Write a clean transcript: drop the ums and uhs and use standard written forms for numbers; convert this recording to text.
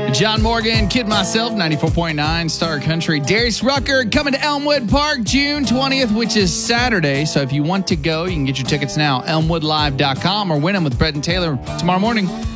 John Morgan, Kid Myself, 94.9 Star Country. Darius Rucker coming to Elmwood Park June 20th, which is Saturday. So if you want to go, you can get your tickets now, elmwoodlive.com, or win them with Brett and Taylor tomorrow morning.